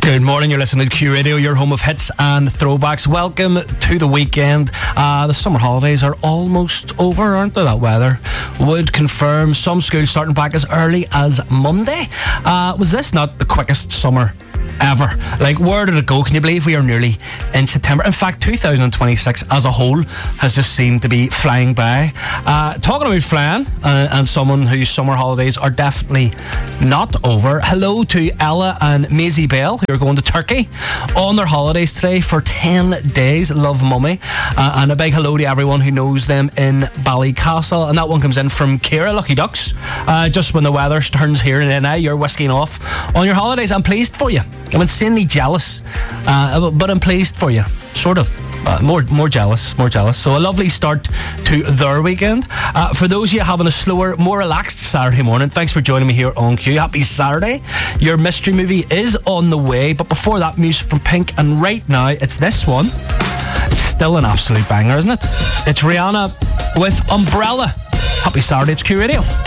Good morning, you're listening to Q Radio, your home of hits and throwbacks. Welcome to the weekend. The summer holidays are almost over, aren't they? That weather would confirm some schools starting back as early as Monday. Was this not the quickest summer ever? Like, where did it go? Can you believe we are nearly in September? In fact, 2026 as a whole has just seemed to be flying by. Talking about flying and someone whose summer holidays are definitely not over. Hello to Ella and Maisie Bell, who are going to Turkey on their holidays today for 10 days. Love mummy. And a big hello to everyone who knows them in Ballycastle. And that one comes in from Ciara, Lucky Ducks. Just when the weather turns here and then you're whisking off on your holidays. I'm pleased for you. I'm insanely jealous, but I'm pleased for you. Sort of. More jealous. So a lovely start to their weekend. For those of you having a slower, more relaxed Saturday morning, thanks for joining me here on Q. Happy Saturday. Your mystery movie is on the way, but before that, music from Pink, and right now it's this one. It's still an absolute banger, isn't it? It's Rihanna with Umbrella. Happy Saturday, it's Q Radio.